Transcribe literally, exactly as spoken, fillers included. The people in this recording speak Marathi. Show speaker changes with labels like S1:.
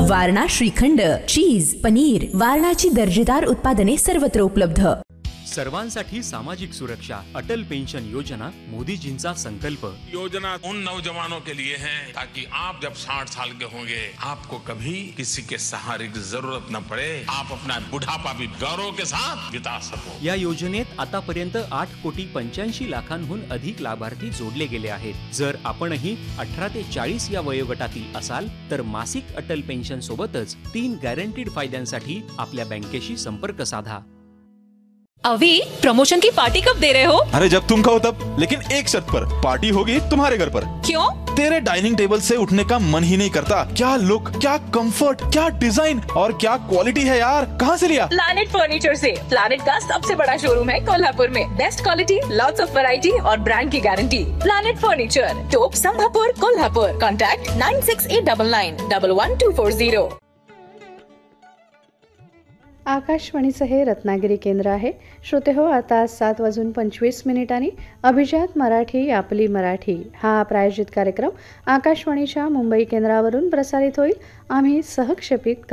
S1: वारणा श्रीखंड, चीज, पनीर, वारणाची दर्जेदार उत्पादने सर्वत्र उपलब्ध।
S2: सर्वांसाठी सामाजिक सुरक्षा, अटल पेंशन योजना मोदीजींचा संकल्प।
S3: योजना उन नौजवानों के लिए है ताकि आप जब साठ साल के होंगे आपको कभी किसी के सहारे की जरूरत न पड़े, आप अपना बुढ़ापा भी गौरव के साथ बिता सको।
S2: या योजनेत आतापर्यंत आठ कोटी पंच्याऐंशी लाखांहून अधिक लाभार्थी जोडले गेले आहेत। जर आपणही अठरा ते चाळीस या वयोगटातील असाल तर मासिक अटल पेन्शन सोबतच तीन गॅरंटीड फायद्यांसाठी आपल्या बँकेशी संपर्क साधा।
S4: अभी प्रमोशन की पार्टी कब दे रहे हो?
S5: अरे जब तुम कहो तब, लेकिन एक शर्त पर, पार्टी होगी तुम्हारे घर पर।
S4: क्यों?
S5: तेरे डाइनिंग टेबल से उठने का मन ही नहीं करता। क्या लुक, क्या कंफर्ट, क्या डिजाइन और क्या क्वालिटी है यार। कहाँ से लिया?
S4: प्लैनेट फर्नीचर से। प्लैनेट का सबसे बड़ा शोरूम है कोल्हापुर में। Best quality, lots of variety और ब्रांड की गारंटी। प्लैनेट फर्नीचर, टोप संभापुर, Kolhapur. Contact nine six eight double nine double one two four Ziro.
S6: आकाशवाणीचं हे रत्नागिरी केंद्र आहे। श्रोते हो, आता सात वाजून पंचवीस मिनिटांनी अभिजात मराठी आपली मराठी हा प्रायोजित कार्यक्रम आकाशवाणीच्या मुंबई केंद्रावरून प्रसारित होईल। आम्ही सहक्षेपित